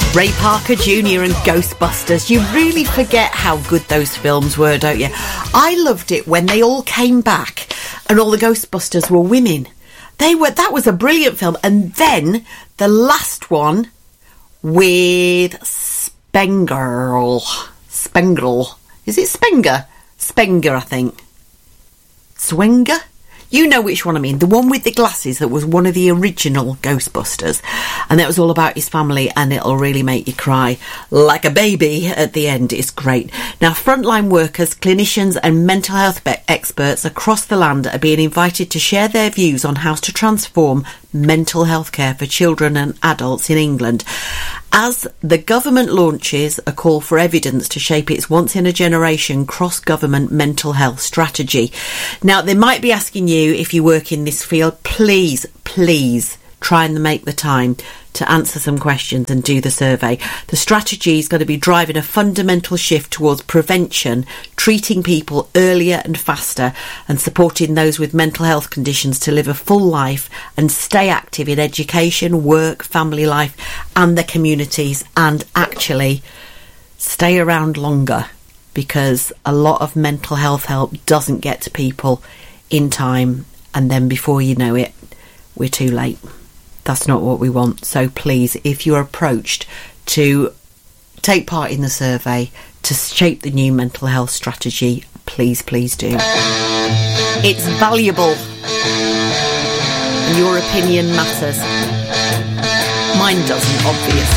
Ray Parker Jr. and Ghostbusters. You really forget how good those films were, don't you? I loved it when they all came back and all the Ghostbusters were women. That was a brilliant film. And then the last one with Spengler. Is it Spenger? Spenger, I think. Swenger? You know which one I mean. The one with the glasses that was one of the original Ghostbusters. And that was all about his family, and it'll really make you cry like a baby at the end. It's great. Now, frontline workers, clinicians and mental health experts across the land are being invited to share their views on how to transform mental health care for children and adults in England, as the government launches a call for evidence to shape its once-in-a-generation cross-government mental health strategy. Now, they might be asking you, if you work in this field, please try and make the time to answer some questions and do the survey. The strategy is going to be driving a fundamental shift towards prevention, treating people earlier and faster, and supporting those with mental health conditions to live a full life and stay active in education, work, family life and the communities, and actually stay around longer, because a lot of mental health help doesn't get to people in time, and then before you know it, we're too late. That's not what we want. So please, if you're approached to take part in the survey to shape the new mental health strategy, please do. It's valuable, and your opinion matters. Mine doesn't, obviously.